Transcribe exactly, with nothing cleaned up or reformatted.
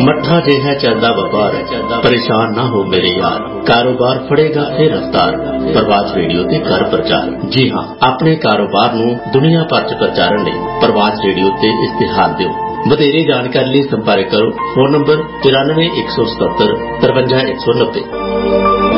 ਮੱਠਾ ਜਿਹਾ ਚੱਲਦਾ ਵਪਾਰ, ਪਰੇਸ਼ਾਨ ਨਾ ਹੋ ਮੇਰੇ ਯਾਰ, ਕਾਰੋਬਾਰ ਫੜੇਗਾ ਫਿਰ ਰਫਤਾਰ। ਪ੍ਰਵਾਸ ਰੇਡੀਓ ਤੇ ਕਰ ਪ੍ਰਚਾਰ। ਜੀ ਹਾਂ, ਆਪਣੇ ਕਾਰੋਬਾਰ ਨੂੰ ਦੁਨੀਆ ਭਰ ਚ ਪ੍ਰਚਾਰਨ ਲਈ ਪ੍ਰਵਾਸ ਰੇਡੀਓ ਤੇ ਇਸ਼ਤਿਹਾਰ ਦਿਓ। ਵਧੇਰੇ ਜਾਣਕਾਰੀ ਲਈ ਸੰਪਰਕ ਕਰੋ। ਫੋਨ ਨੰਬਰ ਚੁਰਾਨਵੇਂ ਇੱਕ ਸੌ ਸਤੱਤਰ ਤਰਵੰਜਾ ਇੱਕ ਸੌ ਨੱਬੇ।